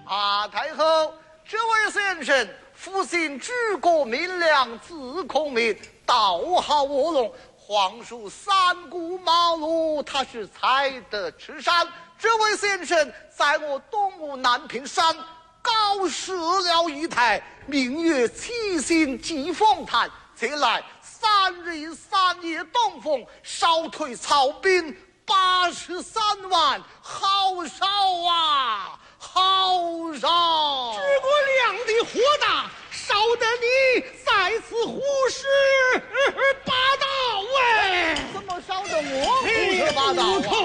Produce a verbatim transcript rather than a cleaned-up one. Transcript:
啊，太后，这位先生父亲举国明亮，字孔明，道好卧龙，皇叔三顾茅庐，他是才德赤山。这位先生在我东吴南屏山高设了一台，名曰七星祭凤坛，前来三日三夜东风，烧退曹兵八十三万，好烧啊，好烧！ 诸葛亮的火大，烧得你在此胡说八道哎！ 怎么烧得我胡说八道啊？